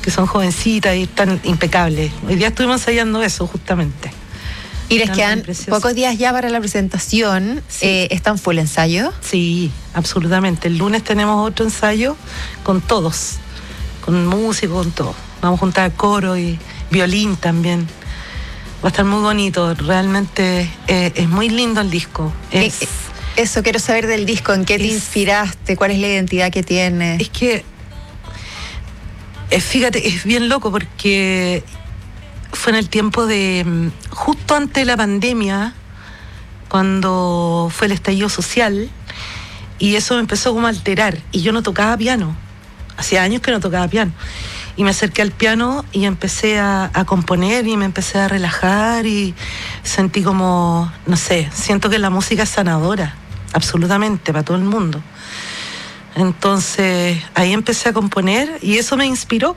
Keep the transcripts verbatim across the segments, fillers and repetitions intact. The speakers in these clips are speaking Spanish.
que son jovencitas y están impecables. Hoy día estuvimos ensayando eso justamente. Y les quedan pocos días ya para la presentación. Sí. Eh, ¿Están full ensayo? Sí, absolutamente. El lunes tenemos otro ensayo con todos, con músicos, con todo. Vamos a juntar coro y violín también. Va a estar muy bonito. Realmente eh, es muy lindo el disco. Es, eh, eso, quiero saber del disco. ¿En qué te es, inspiraste? ¿Cuál es la identidad que tiene? Es que, eh, fíjate, es bien loco porque fue en el tiempo de, justo antes de la pandemia, cuando fue el estallido social, y eso me empezó como a alterar, y yo no tocaba piano, hacía años que no tocaba piano, y me acerqué al piano y empecé a, a componer, y me empecé a relajar, y sentí como, no sé, siento que la música es sanadora, absolutamente, para todo el mundo. Entonces, ahí empecé a componer, y eso me inspiró.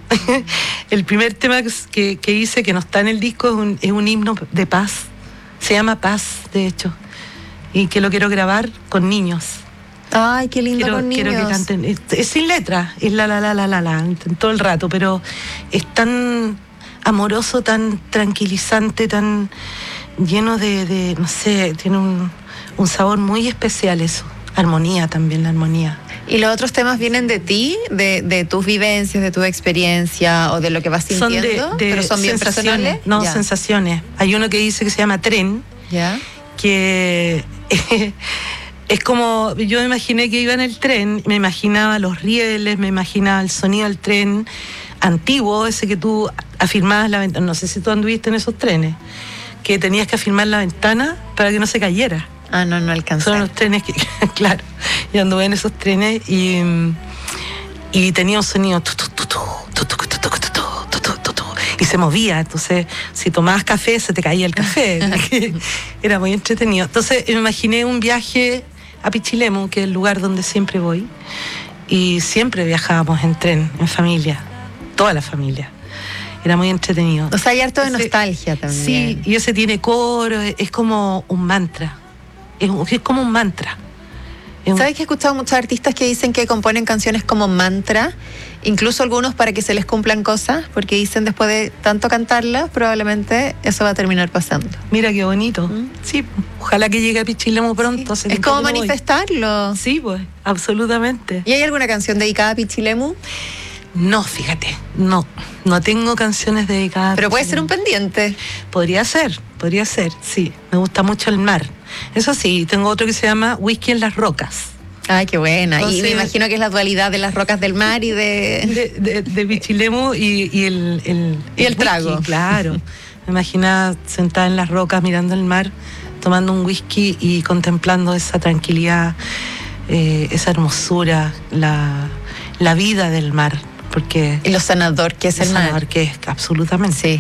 El primer tema que, que hice, que no está en el disco, es un, es un himno de paz. Se llama Paz, de hecho. Y que lo quiero grabar con niños. Ay, qué lindo, quiero, con niños. Quiero que canten. Es, es sin letra, es la la la la la la todo el rato, pero es tan amoroso, tan tranquilizante, tan lleno de, de no sé, tiene un, un sabor muy especial eso. Armonía también, la armonía. ¿Y los otros temas vienen de ti, de, de tus vivencias, de tu experiencia o de lo que vas sintiendo? Son de, de ¿Pero son bien personales? No, ya. sensaciones. Hay uno que dice que se llama Tren, ¿ya? Que es como, yo me imaginé que iba en el tren, me imaginaba los rieles, me imaginaba el sonido del tren antiguo, ese que tú afirmabas la ventana, no sé si tú anduviste en esos trenes, que tenías que afirmar la ventana para que no se cayera. Ah, no, no alcanzé. Son los trenes que, claro, yo anduve en esos trenes y, y tenía un sonido tu, tu, tu, tu, tu, tu, tu, tu, tu, tu, tu, tu, y se movía, entonces si tomabas café se te caía el café. Era muy entretenido. Entonces me imaginé un viaje a Pichilemu, que es el lugar donde siempre voy, y siempre viajábamos en tren, en familia, toda la familia. Era muy entretenido. O sea, hay harto de ese, nostalgia también. Sí, y ese tiene coro, es como un mantra. Es, es como un mantra. Un... ¿Sabes que he escuchado muchos artistas que dicen que componen canciones como mantra? Incluso algunos para que se les cumplan cosas, porque dicen después de tanto cantarlas, probablemente eso va a terminar pasando. Mira qué bonito. ¿Mm? Sí, ojalá que llegue a Pichilemu pronto. Sí. Es como manifestarlo. Voy. Sí, pues, absolutamente. ¿Y hay alguna canción dedicada a Pichilemu? No, fíjate, no, no tengo canciones dedicadas. Pero puede ser un pendiente. Podría ser, podría ser, sí. Me gusta mucho el mar. Eso sí, tengo otro que se llama Whisky en las rocas. Ay, qué buena. Entonces, y me imagino que es la dualidad de las rocas del mar y de... De, de, de Pichilemu y, y el, el, y el, el trago. Whisky, claro. Me imaginaba sentada en las rocas mirando el mar, tomando un whisky y contemplando esa tranquilidad, eh, esa hermosura, la, la vida del mar. Porque y lo sanador que es el mar. Sanador que es, absolutamente. Sí.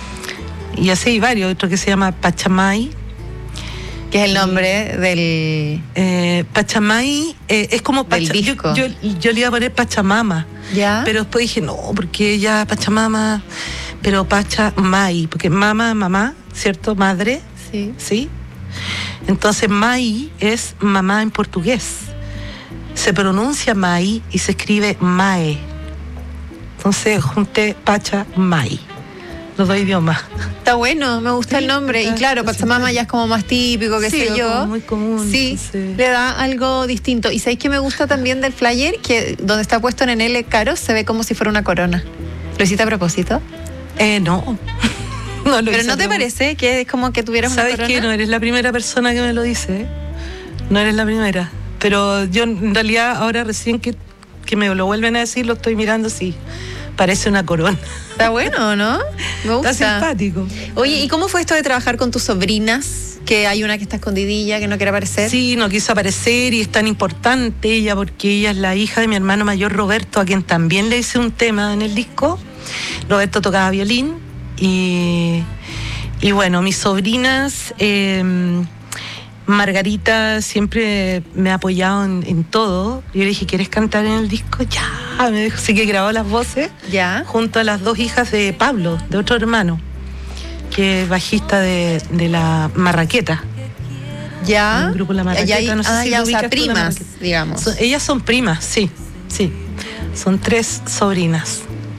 Y así hay varios, otro que se llama Pachamay. Que es el nombre del... Eh, Pachamay eh, es como... Pacha, del disco. Yo, yo, yo le iba a poner Pachamama. ¿Ya? Pero después dije, no, porque ya Pachamama... Pero Pachamay, porque mama, mamá, ¿cierto? Madre. Sí. ¿Sí? Entonces Mai es mamá en portugués. Se pronuncia Mai y se escribe Mae. Entonces junté Pachamay, los dos idiomas. Está bueno, me gusta sí, el nombre. Y claro, Pachamama ya es como más típico, qué sí, sé yo. Muy común. Sí, entonces... le da algo distinto. Y ¿sabéis qué me gusta también del flyer? Que donde está puesto en L caro se ve como si fuera una corona. ¿Lo hiciste a propósito? Eh, no. no lo ¿Pero no te parece que es como que tuvieras una corona? ¿Sabes qué? No eres la primera persona que me lo dice. ¿eh? No eres la primera. Pero yo en realidad ahora recién que, que me lo vuelven a decir, lo estoy mirando, sí. Parece una corona. Está bueno, ¿no? Me gusta. Está simpático. Oye, ¿y cómo fue esto de trabajar con tus sobrinas? Que hay una que está escondidilla, que no quiere aparecer. Sí, no quiso aparecer y es tan importante ella porque ella es la hija de mi hermano mayor Roberto, a quien también le hice un tema en el disco. Roberto tocaba violín y, y bueno, mis sobrinas... Eh, Margarita siempre me ha apoyado en, en todo. Yo le dije, ¿quieres cantar en el disco? Ya, me dijo, sí que grabó las voces. Ya. Junto a las dos hijas de Pablo, de otro hermano, que es bajista de, de la Marraqueta. Ya. El grupo La Marraqueta. Ya, no sé ah, si ya, o sea, primas, digamos. Son, ellas son primas, sí, sí. Son tres sobrinas.